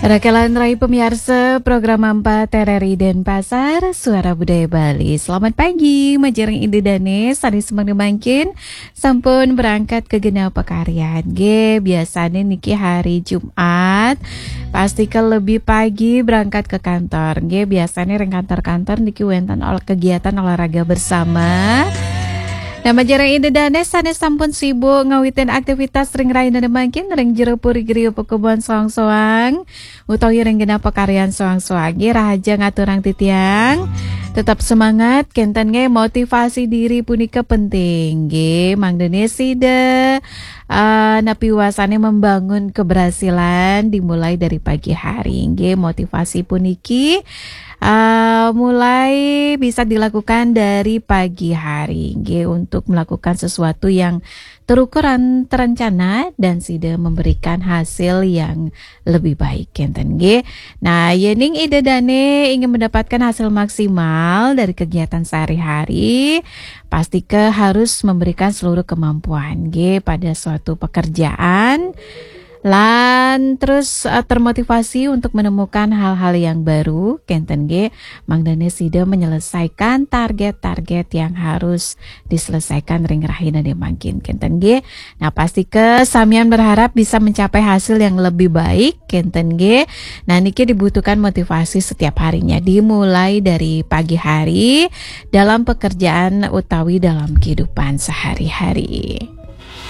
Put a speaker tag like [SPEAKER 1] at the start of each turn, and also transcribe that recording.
[SPEAKER 1] Rakalan Rai pemirsa program 4 TRRI Denpasar Suara Budaya Bali. Selamat pagi, Majereng Indi Danes, Sani Semang Dimangkin, sampun berangkat ke genap pekaryan. Biasanya niki hari Jumat, pastikan lebih pagi berangkat ke kantor. Biasanya reng kantor-kantor niki wenten kegiatan olahraga bersama. Nama Majereng Indi Danes sanes sampun sibuk ngawitin aktivitas ring raina demangkin ring jero puri griyo pekebon soang-soang utawi ring genap pekaryan soang-soang rahaja ngaturang titiang tetap semangat kenten motivasi diri punika penting Mang Denesi de napi wasane membangun keberhasilan dimulai dari pagi hari motivasi puniki mulai bisa dilakukan dari pagi hari untuk melakukan sesuatu yang terukuran terencana dan sudah memberikan hasil yang lebih baik kenten Nah, yening ide dane ingin mendapatkan hasil maksimal dari kegiatan sehari-hari, pasti harus memberikan seluruh kemampuan pada suatu pekerjaan. Lan terus termotivasi untuk menemukan hal-hal yang baru kenten Mang Dane sida menyelesaikan target-target yang harus diselesaikan ring rahina demangkin kenten Nah pasti samian berharap bisa mencapai hasil yang lebih baik kenten Nah niki dibutuhkan motivasi setiap harinya dimulai dari pagi hari dalam pekerjaan utawi dalam kehidupan sehari-hari.